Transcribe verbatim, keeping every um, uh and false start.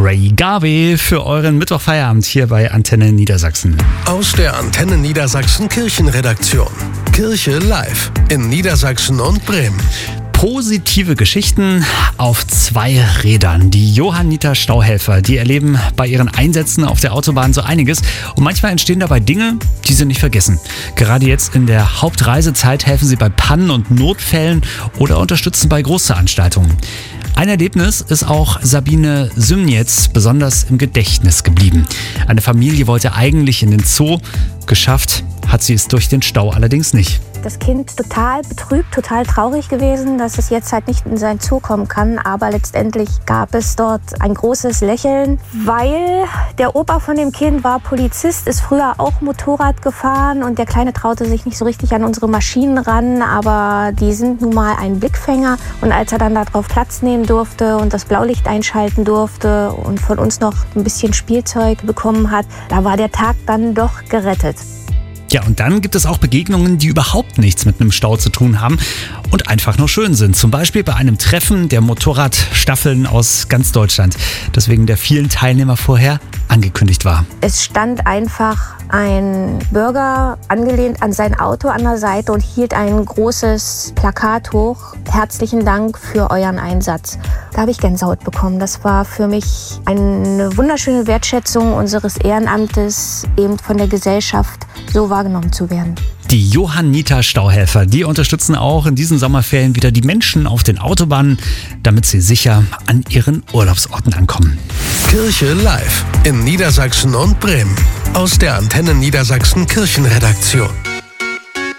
Ray Garvey für euren Mittwochfeierabend hier bei Antenne Niedersachsen. Aus der Antenne Niedersachsen Kirchenredaktion. Kirche live in Niedersachsen und Bremen. Positive Geschichten auf zwei Rädern. Die Johanniter-Stauhelfer, die erleben bei ihren Einsätzen auf der Autobahn so einiges und manchmal entstehen dabei Dinge, die sie nicht vergessen. Gerade jetzt in der Hauptreisezeit helfen sie bei Pannen und Notfällen oder unterstützen bei Großveranstaltungen. Ein Erlebnis ist auch Sabine Symnietz besonders im Gedächtnis geblieben. Eine Familie wollte eigentlich in den Zoo, geschafft hat sie es durch den Stau allerdings nicht. Das Kind total betrübt, total traurig gewesen, dass es jetzt halt nicht in sein Zoo kommen kann. Aber letztendlich gab es dort ein großes Lächeln, weil der Opa von dem Kind war Polizist, ist früher auch Motorrad gefahren und der Kleine traute sich nicht so richtig an unsere Maschinen ran. Aber die sind nun mal ein Blickfänger. Und als er dann darauf Platz nehmen durfte und das Blaulicht einschalten durfte und von uns noch ein bisschen Spielzeug bekommen hat, da war der Tag dann doch gerettet. Ja, und dann gibt es auch Begegnungen, die überhaupt nichts mit einem Stau zu tun haben und einfach nur schön sind. Zum Beispiel bei einem Treffen der Motorradstaffeln aus ganz Deutschland, das wegen der vielen Teilnehmer vorher angekündigt war. Es stand einfach ein Bürger angelehnt an sein Auto an der Seite und hielt ein großes Plakat hoch. Herzlichen Dank für euren Einsatz. Da habe ich Gänsehaut bekommen. Das war für mich eine wunderschöne Wertschätzung unseres Ehrenamtes, eben von der Gesellschaft so wahrgenommen zu werden. Die Johanniter-Stauhelfer, die unterstützen auch in diesen Sommerferien wieder die Menschen auf den Autobahnen, damit sie sicher an ihren Urlaubsorten ankommen. Kirche live in Niedersachsen und Bremen. Aus der Antenne Niedersachsen Kirchenredaktion.